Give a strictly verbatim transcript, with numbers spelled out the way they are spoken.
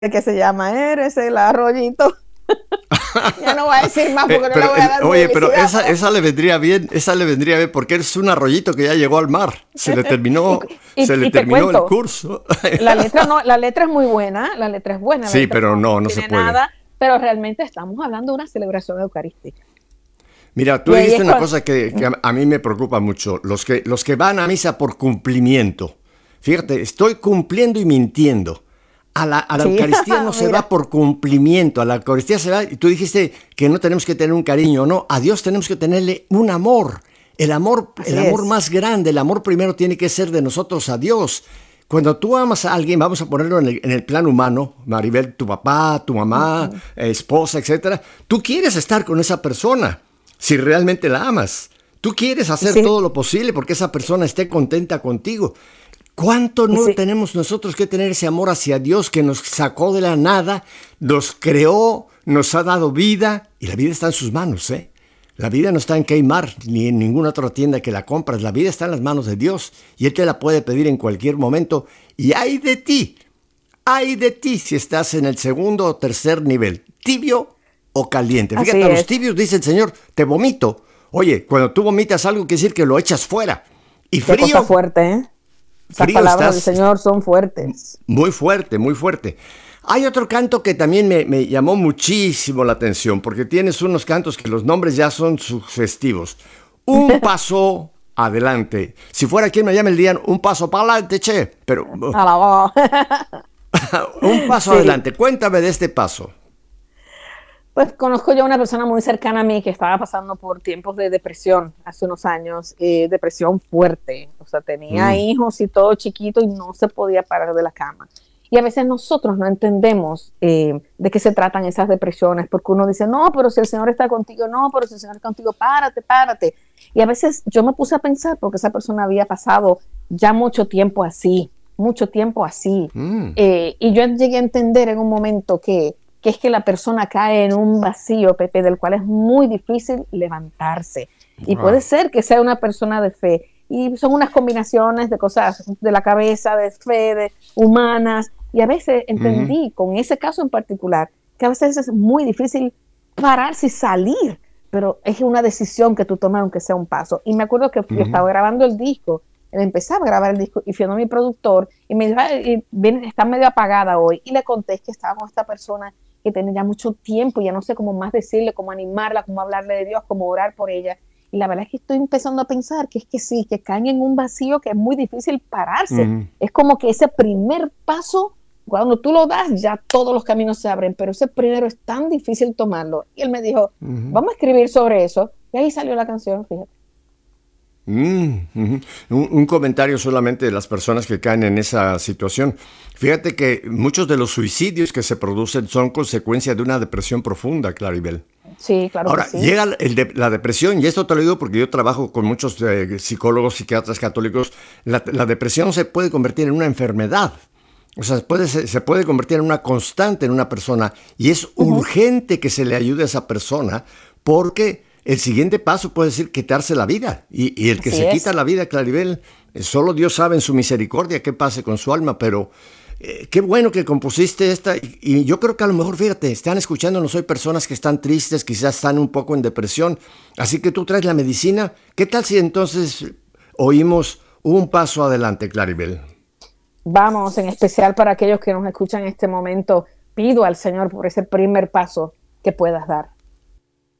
que se llama Eres el arroyito. Ya no voy a decir más porque Eh, no le pero, voy a eh, dar oye, pero publicidad. esa, esa le vendría bien, esa le vendría bien porque es un arroyito que ya llegó al mar. Se le Y, terminó, se y, le y te terminó el cuento, curso. la letra no, la letra es muy buena, la letra es buena, la Sí, letra pero no, no, no no se tiene puede. nada, pero realmente estamos hablando de una celebración eucarística. Mira, tú Y ahí dijiste es una cuando, cosa que, que a, a mí me preocupa mucho. Los que, los que van a misa por cumplimiento. Fíjate, estoy cumpliendo y mintiendo. A la, a la sí, Eucaristía no se va mira, por cumplimiento, a la Eucaristía se va, y tú dijiste que no tenemos que tener un cariño, no, a Dios tenemos que tenerle un amor, el amor, el así amor es, más grande, el amor primero tiene que ser de nosotros a Dios. Cuando tú amas a alguien, vamos a ponerlo en el, en el plano humano, Maribel, tu papá, tu mamá, uh-huh. eh, esposa, etcétera, tú quieres estar con esa persona, si realmente la amas. Tú quieres Y hacer sí, todo lo posible porque esa persona esté contenta contigo. ¿Cuánto y no sí, tenemos nosotros que tener ese amor hacia Dios que nos sacó de la nada, nos creó, nos ha dado vida y la vida está en sus manos, ¿eh? La vida no está en Kmart ni en ninguna otra tienda que la compras. La vida está en las manos de Dios y Él te la puede pedir en cualquier momento. Y hay de ti, hay de ti si estás en el segundo o tercer nivel, tibio o caliente. así Fíjate, a los es. tibios dice el Señor, te vomito. Oye, cuando tú vomitas algo quiere decir que lo echas fuera. Y Qué cosa frío, fuerte, ¿eh? Esas frío palabras del estás, Señor son fuertes. muy fuerte, muy fuerte. Hay otro canto que también me, me llamó muchísimo la atención, porque tienes unos cantos que los nombres ya son sugestivos. Un paso adelante. Si fuera quien me llame el día, un paso para adelante, che. Pero uh, Alabado. un paso Sí, adelante. Cuéntame de este paso. pues conozco yo a una persona muy cercana a mí que estaba pasando por tiempos de depresión hace unos años, eh, depresión fuerte, o sea, tenía Mm, hijos y todo chiquito y no se podía parar de la cama. Y a veces nosotros no entendemos eh, de qué se tratan esas depresiones, porque uno dice, no, pero si el Señor está contigo, no, pero si el Señor está contigo, párate, párate. Y a veces yo me puse a pensar, porque esa persona había pasado ya mucho tiempo así, mucho tiempo así. mm, Eh, y yo llegué a entender en un momento que que es que la persona cae en un vacío, Pepe, del cual es muy difícil levantarse. Y puede wow. ser que sea una persona de fe. Y son unas combinaciones de cosas de la cabeza, de fe, de humanas. Y a veces Mhm, entendí, con ese caso en particular, que a veces es muy difícil pararse y salir, pero es una decisión que tú tomas aunque sea un paso. Y me acuerdo que yo estaba mhm, grabando el disco, él empezaba a grabar el disco y fui a mi productor y me dijo, "Ay, viene, está medio apagada hoy". Y le conté que estaba con esta persona que tiene ya mucho tiempo, ya no sé cómo más decirle, cómo animarla, cómo hablarle de Dios, cómo orar por ella. Y la verdad es que estoy empezando a pensar que es que sí, que caen en un vacío que es muy difícil pararse. mhm, Es como que ese primer paso, cuando tú lo das, ya todos los caminos se abren, pero ese primero es tan difícil tomarlo. Y él me dijo, mhm. vamos a escribir sobre eso. Y ahí salió la canción, fíjate. Mm, ujú. Un, un comentario solamente de las personas que caen en esa situación. Fíjate que muchos de los suicidios que se producen son consecuencia de una depresión profunda, Claribel. Sí, claro que Ahora, sí. llega el de- la depresión, y esto te lo digo porque yo trabajo con muchos eh, psicólogos, psiquiatras católicos. La, la depresión se puede convertir en una enfermedad. O sea, puede, se, se puede convertir en una constante en una persona y es Uh -huh. urgente que se le ayude a esa persona porque el siguiente paso puede ser quitarse la vida. Y, y el que Así se quita es. la vida, Claribel, eh, solo Dios sabe en su misericordia qué pase con su alma, pero eh, qué bueno que compusiste esta. Y, y yo creo que a lo mejor, fíjate, están escuchándonos hoy personas que están tristes, quizás están un poco en depresión. Así que tú traes la medicina. ¿Qué tal si entonces oímos un paso adelante, Claribel? Vamos, en especial para aquellos que nos escuchan en este momento, pido al Señor por ese primer paso que puedas dar.